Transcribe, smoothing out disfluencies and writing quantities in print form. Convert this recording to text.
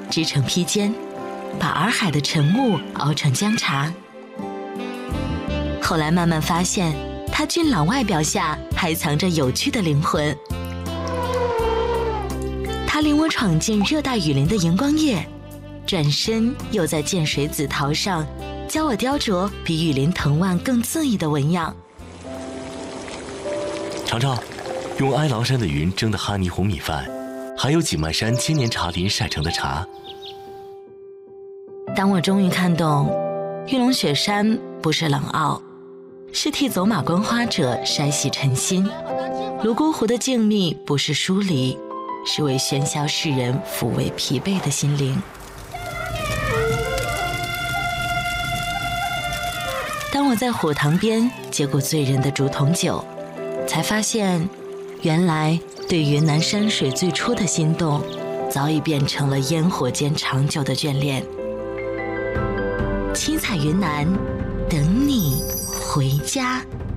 织成披肩，把洱海的晨雾熬成姜茶。后来慢慢发现，他俊朗外表下还藏着有趣的灵魂。他领我闯进热带雨林的荧光夜，转身又在涧水紫桃上教我雕琢比雨林藤蔓更恣意的纹样。 尝尝，用哀牢山的云蒸的哈尼红米饭，还有景迈山千年茶林晒成的茶。 当我终于看懂，玉龙雪山不是冷傲，是替走马观花者筛洗尘心；泸沽湖的静谧不是疏离，是为喧嚣世人抚慰疲惫的心灵。当我在火塘边接过醉人的竹筒酒，才发现，原来对云南山水最初的心动，早已变成了烟火间长久的眷恋。七彩云南，等你回家。